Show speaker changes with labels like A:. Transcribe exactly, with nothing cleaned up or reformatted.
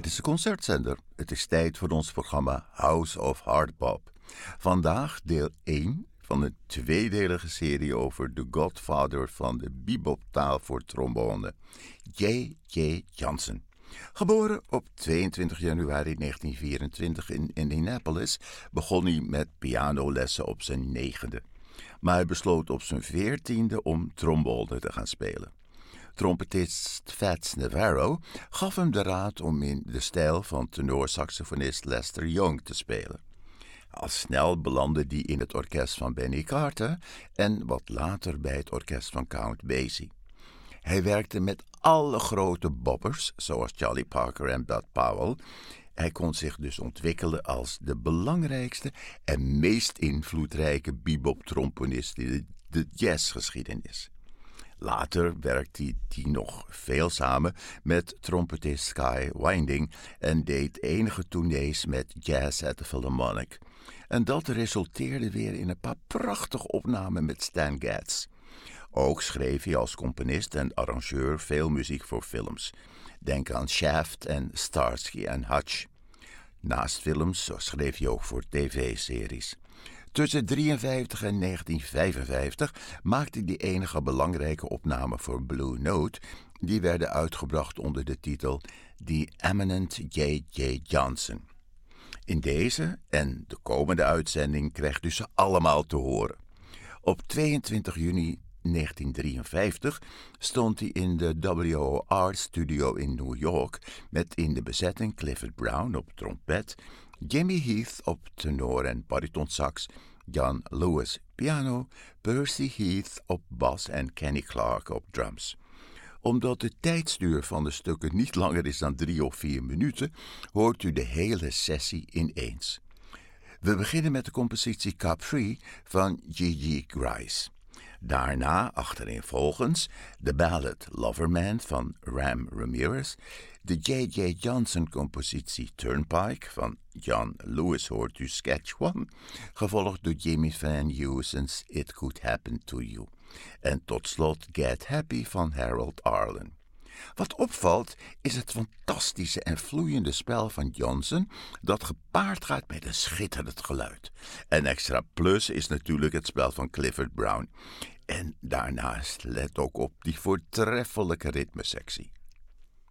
A: is de concertzender. Het is tijd voor ons programma House of Hardbop. Vandaag deel één van een tweedelige serie over de godfather van de beboptaal voor trombone, J J Johnson. Geboren op tweeëntwintig januari negentien vierentwintig in Indianapolis, begon hij met pianolessen op zijn negende. Maar hij besloot op zijn veertiende om trombone te gaan spelen. Trompetist Fats Navarro gaf hem de raad om in de stijl van tenorsaxofonist Lester Young te spelen. Al snel belandde hij in het orkest van Benny Carter en wat later bij het orkest van Count Basie. Hij werkte met alle grote boppers, zoals Charlie Parker en Bud Powell. Hij kon zich dus ontwikkelen als de belangrijkste en meest invloedrijke bebop-tromponist in de, de jazzgeschiedenis. Later werkte hij nog veel samen met trompetist Sky Winding en deed enige tournees met Jazz at the Philharmonic. En dat resulteerde weer in een paar prachtige opnamen met Stan Getz. Ook schreef hij als componist en arrangeur veel muziek voor films. Denk aan Shaft en Starsky en Hutch. Naast films schreef hij ook voor tv-series. Tussen negentien drieënvijftig en negentien vijfenvijftig maakte hij de enige belangrijke opname voor Blue Note. Die werden uitgebracht onder de titel The Eminent J J Johnson. In deze en de komende uitzending krijgt u ze allemaal te horen. Op tweeëntwintig juni negentien drieënvijftig stond hij in de W O R-studio in New York met in de bezetting Clifford Brown op trompet, Jimmy Heath op tenor en baritonsax, John Lewis piano, Percy Heath op bas en Kenny Clarke op drums. Omdat de tijdsduur van de stukken niet langer is dan drie of vier minuten, hoort u de hele sessie ineens. We beginnen met de compositie Capri van G G Grice. Daarna, achtereenvolgens, de ballad Loverman van Ram Ramirez, de J J Johnson-compositie Turnpike van John Lewis hoort u Sketch One, gevolgd door Jimmy Van Heusen's It Could Happen to You. En tot slot Get Happy van Harold Arlen. Wat opvalt is het fantastische en vloeiende spel van Johnson dat gepaard gaat met een schitterend geluid. Een extra plus is natuurlijk het spel van Clifford Brown. En daarnaast let ook op die voortreffelijke ritmesectie.